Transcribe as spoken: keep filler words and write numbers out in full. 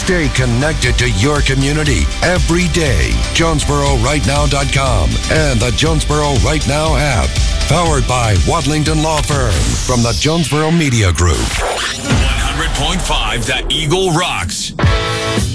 Stay connected to your community every day. Jonesboro Right Now dot com and the Jonesboro Right Now app. Powered by Wadlington Law Firm from the Jonesboro Media Group. one hundred point five The Eagle rocks.